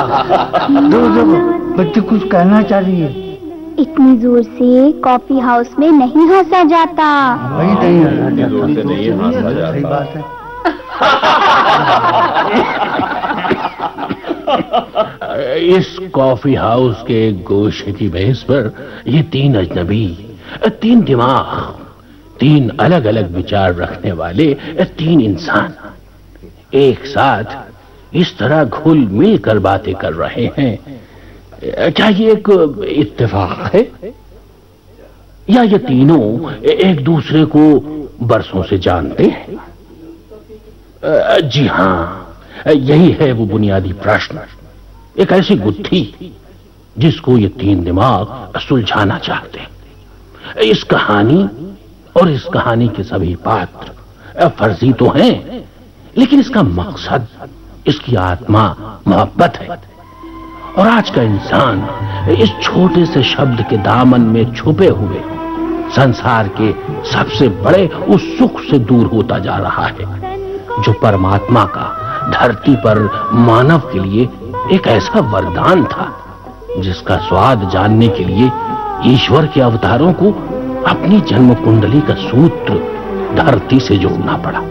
दो बच्चे कुछ कहना चाह रही है। इतनी जोर से कॉफी हाउस में नहीं हंसा जाता। वही नहीं हंसा जाता। सही बात है। इस कॉफी हाउस के गोशे की मेज पर ये तीन अजनबी, तीन दिमाग, तीन अलग अलग विचार रखने वाले तीन इंसान एक साथ इस तरह घुल मिल कर बातें कर रहे हैं। क्या ये एक इत्तेफाक है या ये तीनों एक दूसरे को बरसों से जानते हैं? जी हाँ, यही है वो बुनियादी प्रश्न, एक ऐसी गुत्थी जिसको ये तीन दिमाग सुलझाना चाहते हैं। इस कहानी और इस कहानी के सभी पात्र फर्जी तो हैं, लेकिन इसका मकसद, इसकी आत्मा मोहब्बत है। और आज का इंसान इस छोटे से शब्द के दामन में छुपे हुए संसार के सबसे बड़े उस सुख से दूर होता जा रहा है जो परमात्मा का धरती पर मानव के लिए एक ऐसा वरदान था जिसका स्वाद जानने के लिए ईश्वर के अवतारों को अपनी जन्म कुंडली का सूत्र धरती से जोड़ना पड़ा।